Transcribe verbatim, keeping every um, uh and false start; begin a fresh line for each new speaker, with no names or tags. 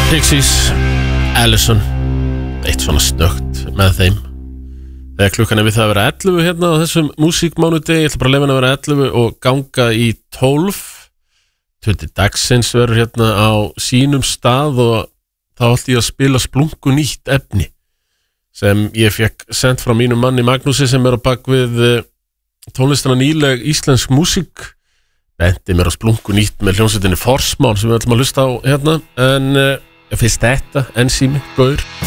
Pixies, Allison, eitt svona snögt með þeim. Þegar klukkan er við það að vera ellefu hérna á þessum músíkmánudegi, ég ætla bara að leyfa hann að vera ellefu og ganga í tólf. Tutti dagsins verður hérna á sínum stað og þá ætla ég að spila splungu nýtt efni sem ég fekk sent frá mínum manni Magnúsi sem er á bak við tónlistina nýleg íslensk músík. Bendi mér á splungu nýtt með hljómsveitinni Forsmán sem við ætlum að hlusta á hérna, en uh, fyrst þetta, ensími, góður.